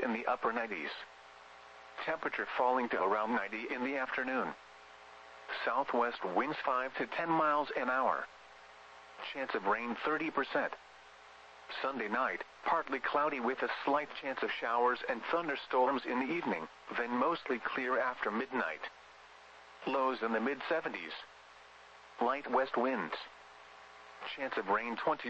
in the upper 90s. Temperature falling to around 90 in the afternoon. Southwest winds 5 to 10 miles an hour. Chance of rain 30%. Sunday night, partly cloudy with a slight chance of showers and thunderstorms in the evening, then mostly clear after midnight. Lows in the mid-70s. Light west winds. Chance of rain 20%.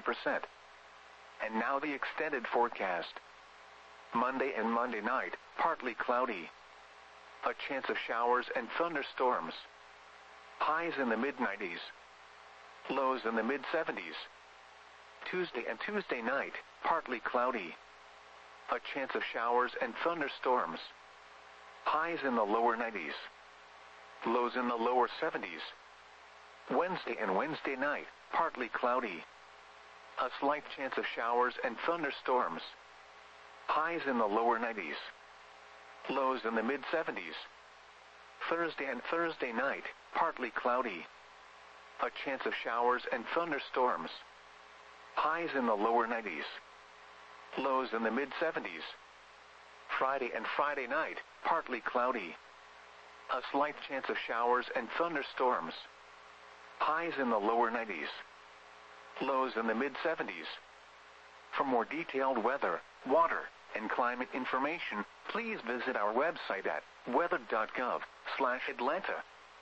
And now the extended forecast. Monday and Monday night, partly cloudy. A chance of showers and thunderstorms. Highs in the mid-90s. Lows in the mid-70s. Tuesday and Tuesday night, partly cloudy. A chance of showers and thunderstorms. Highs in the lower 90s. Lows in the lower 70s. Wednesday and Wednesday night, partly cloudy. A slight chance of showers and thunderstorms. Highs in the lower 90s. Lows in the mid-70s. Thursday and Thursday night, partly cloudy. A chance of showers and thunderstorms. Highs in the lower 90s. Lows in the mid-70s. Friday and Friday night, partly cloudy. A slight chance of showers and thunderstorms. Highs in the lower 90s. Lows in the mid-70s. For more detailed weather, water, and climate information, please visit our website at weather.gov/Atlanta.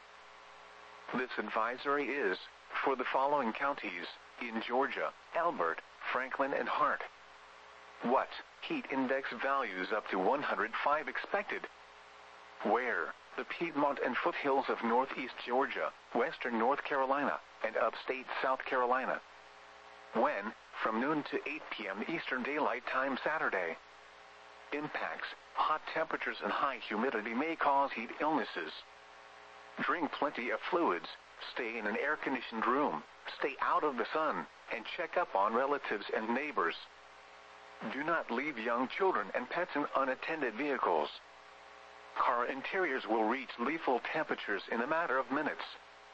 This advisory is for the following counties in Georgia: Elbert, Franklin, and Hart. What? Heat index values up to 105 expected. Where? The Piedmont and foothills of northeast Georgia, western North Carolina, and upstate South Carolina. When? From noon to 8 p.m. Eastern Daylight Time Saturday. Impacts: hot temperatures and high humidity may cause heat illnesses. Drink plenty of fluids, stay in an air-conditioned room, stay out of the sun, and check up on relatives and neighbors. Do not leave young children and pets in unattended vehicles. Car interiors will reach lethal temperatures in a matter of minutes.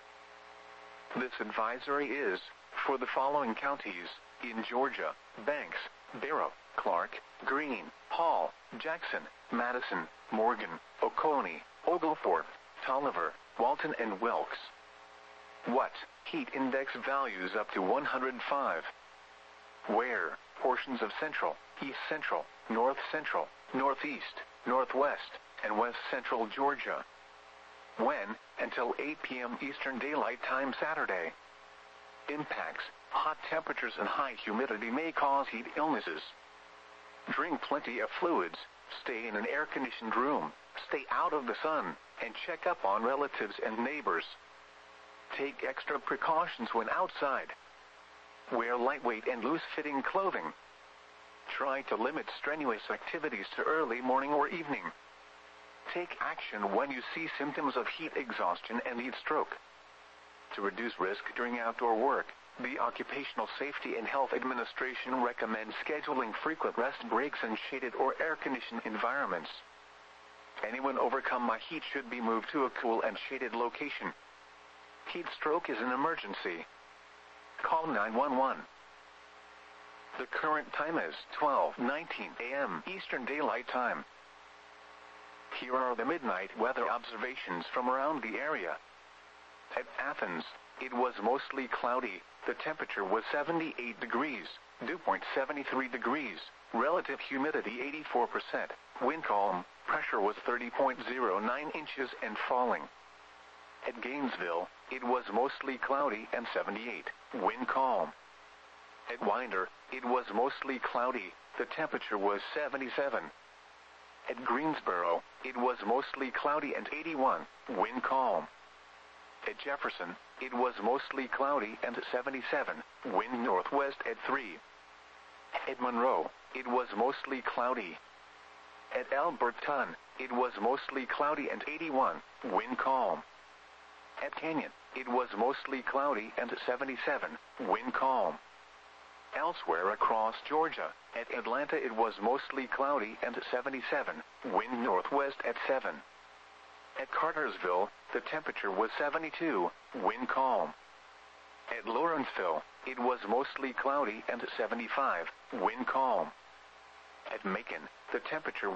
This advisory is for the following counties in Georgia: Banks, Barrow, Clark, Greene, Hall, Jackson, Madison, Morgan, Oconee, Oglethorpe, Tolliver, Walton, and Wilkes. What? Heat index values up to 105. Where? Portions of central, east central, north central, northeast, northwest, and west central Georgia. When? Until 8 p.m. Eastern Daylight Time Saturday. Impacts: hot temperatures and high humidity may cause heat illnesses. Drink plenty of fluids, stay in an air-conditioned room, stay out of the sun, and check up on relatives and neighbors. Take extra precautions when outside. Wear lightweight and loose-fitting clothing. Try to limit strenuous activities to early morning or evening. Take action when you see symptoms of heat exhaustion and heat stroke. To reduce risk during outdoor work, the Occupational Safety and Health Administration recommends scheduling frequent rest breaks in shaded or air-conditioned environments. Anyone overcome by heat should be moved to a cool and shaded location. Heat stroke is an emergency. Call 911. The current time is 12:19 a.m. Eastern Daylight Time. Here are the midnight weather observations from around the area. At Athens, it was mostly cloudy. The temperature was 78 degrees, dew point 73 degrees, relative humidity 84%, wind calm, pressure was 30.09 inches and falling. At Gainesville, it was mostly cloudy and 78, wind calm. At Winder, it was mostly cloudy. The temperature was 77. At Greensboro, it was mostly cloudy and 81, wind calm. At Jefferson, it was mostly cloudy and 77, wind northwest at 3. At Monroe, it was mostly cloudy. At Alberton, it was mostly cloudy and 81, wind calm. At Canyon, it was mostly cloudy and 77, wind calm. Elsewhere across Georgia, at Atlanta it was mostly cloudy and 77, wind northwest at 7. At Cartersville, the temperature was 72, wind calm. At Lawrenceville, it was mostly cloudy and 75, wind calm. At Macon, the temperature